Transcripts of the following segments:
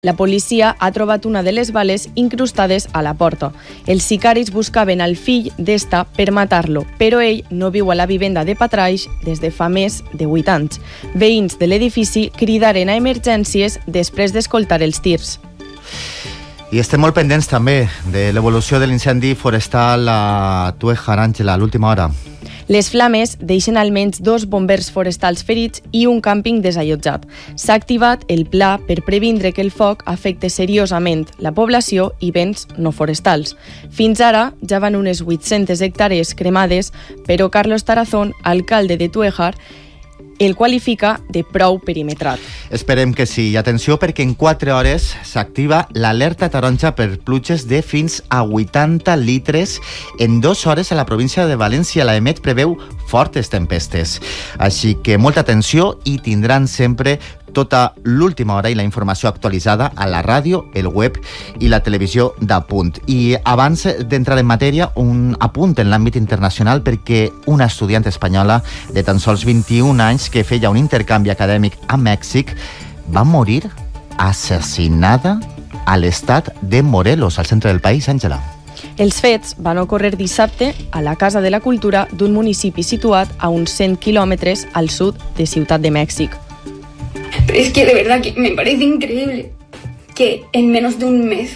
La policia ha trobat una de les bales incrustades a la porta. Els sicaris buscaven al fill d'esta per matar-lo, però ell no viu a la vivenda de Patraix des de fa més de 8 anys. Veïns de l'edifici cridaren a emergències després d'escoltar els tirs. I estem molt pendents també de l'evolució de l'incendi forestal a Tuéjar, Àngela, a l'última hora. Les flames deixen almenys 2 bombers forestals ferits i un càmping desallotjat. S'ha activat el pla per previndre que el foc afecte seriosament la població i béns no forestals. Fins ara ja van unes 800 hectàrees cremades, però Carlos Tarazón, alcalde de Tuéjar, el qualifica de prou perimetrat. Esperem que sí. I atenció, perquè en 4 hores s'activa l'alerta taronja per pluges de fins a 80 litres en 2 hores a la província de València. L'EMET preveu fortes tempestes. Així que molta atenció i tindran sempre tota l'última hora i la informació actualitzada a la ràdio, el web i la televisió d'Apunt. I abans d'entrar en matèria, un apunt en l'àmbit internacional, perquè una estudiant espanyola de tan sols 21 anys que feia un intercanvi acadèmic a Mèxic va morir assassinada a l'estat de Morelos, al centre del país, Àngela. Els fets van ocórrer dissabte a la Casa de la Cultura d'un municipi situat a uns 100 quilòmetres al sud de Ciutat de Mèxic. Pero es que de verdad que me parece increíble que en menos de un mes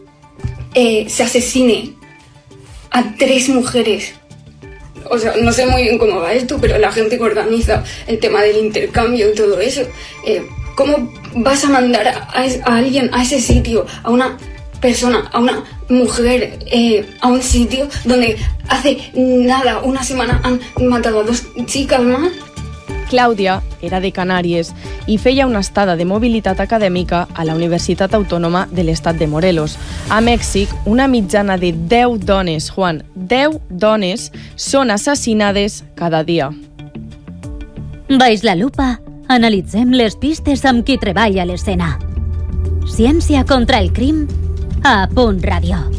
se asesine a 3 mujeres. O sea, no sé muy bien cómo va esto, pero la gente que organiza el tema del intercambio y todo eso, ¿cómo vas a mandar a alguien a ese sitio, a una persona, a una mujer, a un sitio donde hace nada, una semana han matado a 2 chicas más? Clàudia era de Canàries i feia una estada de mobilitat acadèmica a la Universitat Autònoma de l'Estat de Morelos. A Mèxic, una mitjana de 10 dones, Juan, 10 dones són assassinades cada dia. Baix la lupa, analitzem les pistes amb qui treballa a l'escena. Ciència contra el crim a Punt Ràdio.